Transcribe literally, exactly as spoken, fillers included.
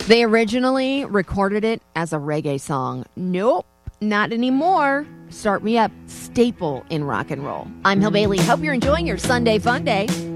They originally recorded it as a reggae song. Nope, not anymore. Start Me Up, staple in rock and roll. I'm Hill Bailey. Hope you're enjoying your Sunday fun day.